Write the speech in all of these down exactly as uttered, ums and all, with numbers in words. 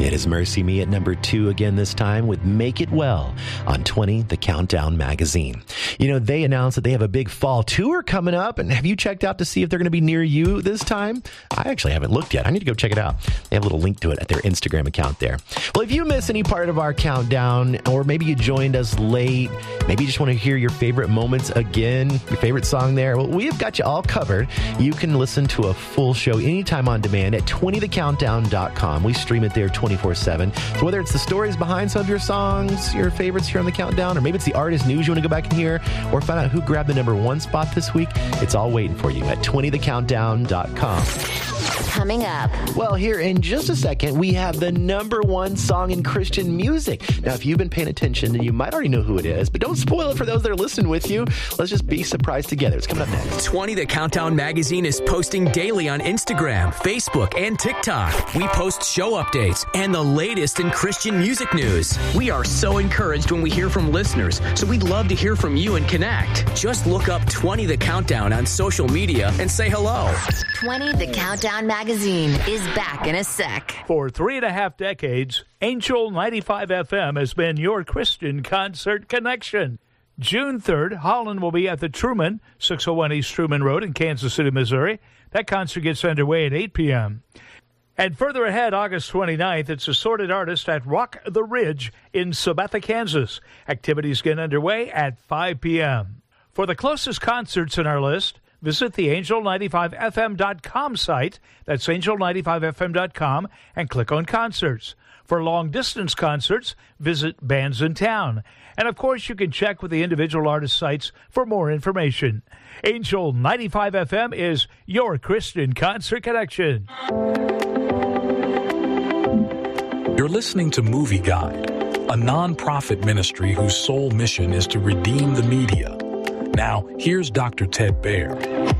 It is Mercy Me at number two again this time with Make It Well on twenty, The Countdown magazine. You know, they announced that they have a big fall tour coming up, and have you checked out to see if they're going to be near you this time? I actually haven't looked yet. I need to go check it out. They have a little link to it at their Instagram account there. Well, if you miss any part of our countdown, or maybe you joined us late, maybe you just want to hear your favorite moments again, your favorite song there, well, we have got you all covered. You can listen to a full show anytime on demand at twenty the countdown dot com. We stream it there twenty-four seven. So whether it's the stories behind some of your songs, your favorites here on the Countdown, or maybe it's the artist news you want to go back and hear, or find out who grabbed the number one spot this week, it's all waiting for you at twenty the countdown dot com. Coming up. Well, here in just a second, we have the number one song in Christian music. Now, if you've been paying attention, then you might already know who it is, but don't spoil it for those that are listening with you. Let's just be surprised together. It's coming up next. twenty The Countdown magazine is posting daily on Instagram, Facebook, and TikTok. We post show updates and the latest in Christian music news. We are so encouraged when we hear from listeners, so we'd love to hear from you and connect. Just look up twenty The Countdown on social media and say hello. twenty The Countdown magazine is back in a sec. For three and a half decades, Angel ninety-five F M has been your Christian concert connection. June third, Holland will be at the Truman, six oh one East Truman Road in Kansas City, Missouri. That concert gets underway at eight p.m. And further ahead, August twenty-ninth, it's Assorted Artist at Rock the Ridge in Sabetha, Kansas. Activities get underway at five p.m. For the closest concerts in our list, visit the angel ninety-five f m dot com site. That's angel ninety-five f m dot com and click on concerts. For long-distance concerts, visit Bands in Town. And, of course, you can check with the individual artist sites for more information. Angel ninety-five F M is your Christian concert connection. You're listening to Movie Guide, a non-profit ministry whose sole mission is to redeem the media. Now, here's Doctor Ted Baird.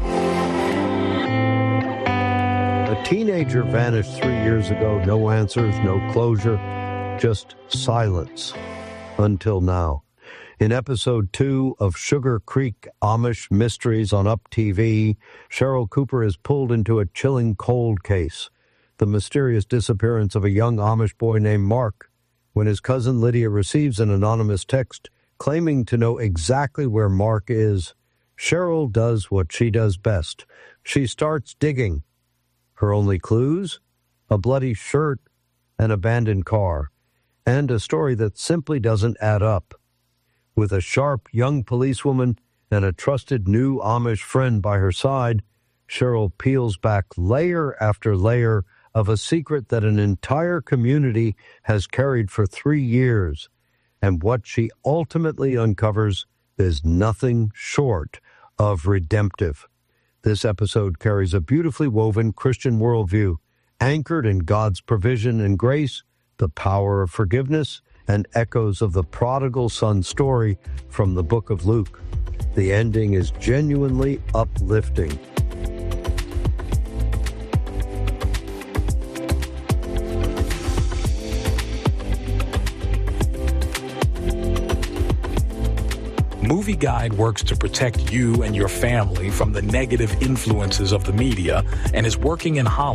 A teenager vanished three years ago. No answers, no closure, just silence. Until now. In episode two of Sugar Creek Amish Mysteries on Up T V, Cheryl Cooper is pulled into a chilling cold case. The mysterious disappearance of a young Amish boy named Mark. When his cousin Lydia receives an anonymous text claiming to know exactly where Mark is, Cheryl does what she does best. She starts digging. Her only clues? A bloody shirt, an abandoned car, and a story that simply doesn't add up. With a sharp young policewoman and a trusted new Amish friend by her side, Cheryl peels back layer after layer of a secret that an entire community has carried for three years. And what she ultimately uncovers is nothing short of redemptive. This episode carries a beautifully woven Christian worldview, anchored in God's provision and grace, the power of forgiveness, and echoes of the prodigal son story from the book of Luke. The ending is genuinely uplifting. Movie Guide works to protect you and your family from the negative influences of the media and is working in Holland